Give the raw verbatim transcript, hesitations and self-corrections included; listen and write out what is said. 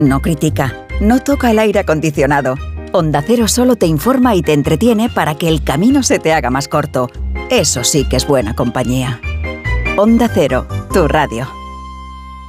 no critica, no toca el aire acondicionado. Onda Cero solo te informa y te entretiene para que el camino se te haga más corto. Eso sí que es buena compañía. Onda Cero, tu radio.